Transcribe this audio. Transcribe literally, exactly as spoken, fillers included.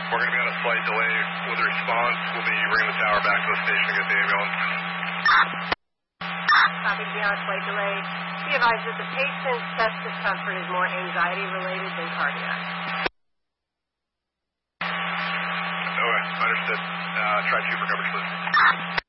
We're going to be on a slight delay with the response. We'll be bringing the tower back to the station to get the ambulance. Copy, to be on a slight delay. Be advised that the patient's chest discomfort is more anxiety-related than cardiac. Okay, understood. Uh, try two for coverage, please.